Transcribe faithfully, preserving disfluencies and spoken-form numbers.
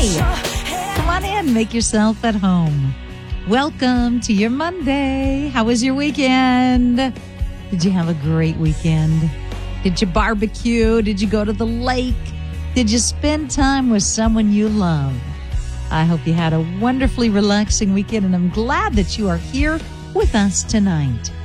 Come on in, make yourself at home. Welcome to your Monday. How was your weekend? Did you have a great weekend? Did you barbecue? Did you go to the lake? Did you spend time with someone you love? I hope you had a wonderfully relaxing weekend, and I'm glad that you are here with us tonight.